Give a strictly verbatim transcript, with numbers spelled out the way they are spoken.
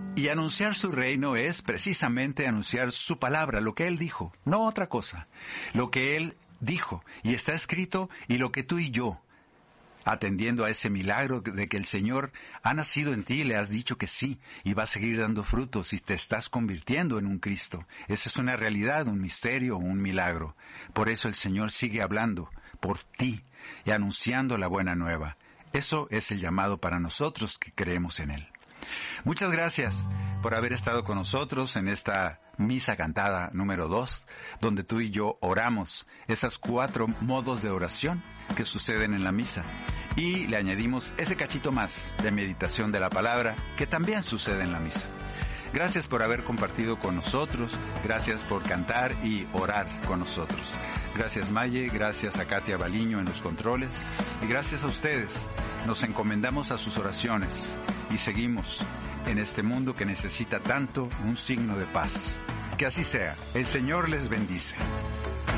Y anunciar su reino es precisamente anunciar su palabra, lo que Él dijo, no otra cosa. Lo que Él dijo, y está escrito, y lo que tú y yo, atendiendo a ese milagro de que el Señor ha nacido en ti y le has dicho que sí, y va a seguir dando frutos y te estás convirtiendo en un Cristo. Esa es una realidad, un misterio, un milagro. Por eso el Señor sigue hablando por ti y anunciando la buena nueva. Eso es el llamado para nosotros que creemos en Él. Muchas gracias por haber estado con nosotros en esta misa cantada número dos, donde tú y yo oramos esas cuatro modos de oración que suceden en la misa. Y le añadimos ese cachito más de meditación de la palabra que también sucede en la misa. Gracias por haber compartido con nosotros, gracias por cantar y orar con nosotros. Gracias Maye, gracias a Katia Baliño en los controles y gracias a ustedes. Nos encomendamos a sus oraciones y seguimos en este mundo que necesita tanto un signo de paz. Que así sea. El Señor les bendice.